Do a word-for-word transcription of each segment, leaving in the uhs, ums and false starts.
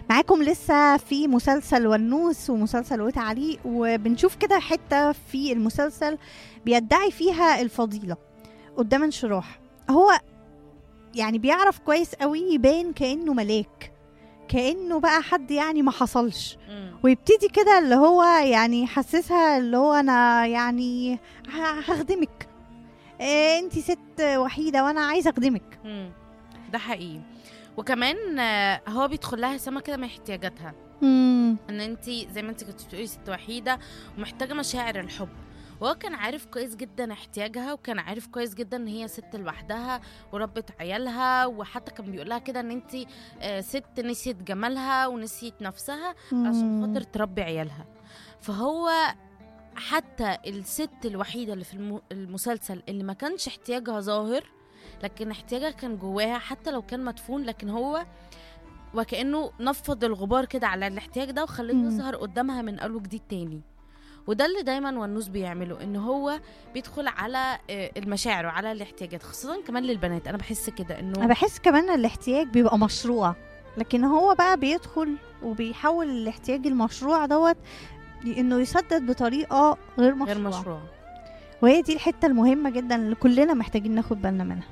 معاكم لسه في مسلسل ونوس ومسلسل وتعليق، وبنشوف كده حتة في المسلسل بيدعي فيها الفضيلة قدام انشراح. هو يعني بيعرف كويس قوي يبان كأنه ملاك، كأنه بقى حد يعني ما حصلش، مم. ويبتدي كده اللي هو يعني يحسسها اللي هو انا يعني ه- هخدمك، إيه انتي ست وحيدة وانا عايزة اخدمك. مم. ده حقيقي. وكمان آه، هو بيدخل لها سما كده من احتياجاتها، مم. ان انت زي ما انت كنت بتقولي ست وحيده ومحتاجه مشاعر الحب. وهو كان عارف كويس جدا احتياجها، وكان عارف كويس جدا ان هي ست لوحدها وربت عيالها، وحتى كان بيقول لها كده ان انت آه، ست نسيت جمالها ونسيت نفسها عشان خاطر تربي عيالها. فهو حتى الست الوحيده اللي في الم- المسلسل اللي ما كانش احتياجها ظاهر، لكن احتياجها كان جواها حتى لو كان مدفون، لكن هو وكأنه نفض الغبار كده على الاحتياج ده وخليه مم. يظهر قدامها من أول وجديد تاني. وده اللي دايما ونوس بيعمله، ان هو بيدخل على آه، المشاعر وعلى الاحتياجات، خاصة كمان للبنات. انا بحس كده انا انه بحس كمان الاحتياج بيبقى مشروع، لكن هو بقى بيدخل وبيحول الاحتياج المشروع دوت انه يسدد بطريقه غير مشروع. غير مشروع. وهي دي الحته المهمه جدا اللي كلنا محتاجين ناخد بالنا منها.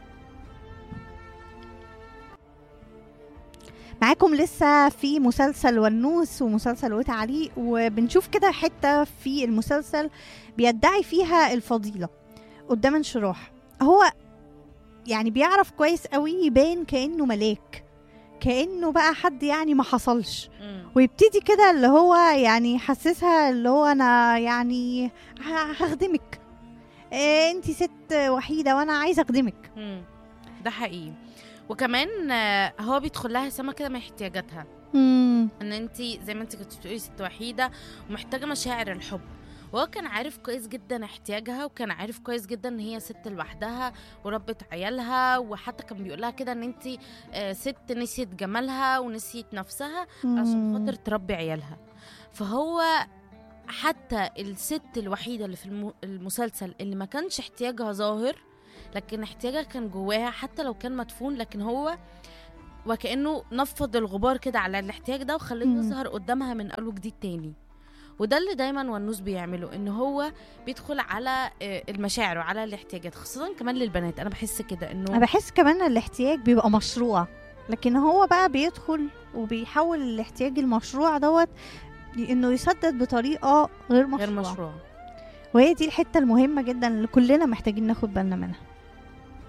معاكم لسه في مسلسل ونوس ومسلسل وتعليق، وبنشوف كده حته في المسلسل بيدعي فيها الفضيله قدام انشراح. هو يعني بيعرف كويس قوي يبان كأنه ملاك، كأنه بقى حد يعني ما حصلش، مم. ويبتدي كده اللي هو يعني يحسسها اللي هو انا يعني ه- هخدمك، إيه انتي ست وحيدة وانا عايزة اخدمك. مم. ده حقيقي. وكمان آه، هو بيدخل لها سما كده من احتياجاتها، مم. ان انت زي ما انت كنت بتقولي ست وحيده ومحتاجه مشاعر الحب. وهو كان عارف كويس جدا احتياجها، وكان عارف كويس جدا ان هي ست لوحدها وربت عيالها، وحتى كان بيقول لها كده ان انت آه، ست نسيت جمالها ونسيت نفسها عشان مم. خاطر تربي عيالها. فهو حتى الست الوحيده اللي في الم- المسلسل اللي ما كانش احتياجها ظاهر، لكن احتياجها كان جواها حتى لو كان مدفون، لكن هو وكأنه نفض الغبار كده على الاحتياج ده وخليه مم. يظهر قدامها من أول وجديد تاني. وده اللي دايما ونوس بيعمله، ان هو بيدخل على آه، المشاعر وعلى الاحتياجات، خاصة كمان للبنات. انا بحس كده انا انه بحس كمان الاحتياج بيبقى مشروع، لكن هو بقى بيدخل وبيحول الاحتياج المشروع دوت انه يسدد بطريقة غير مشروع. غير مشروع. وهي دي الحتة المهمة جدا اللي كلنا محتاجين ناخد بالنا منها.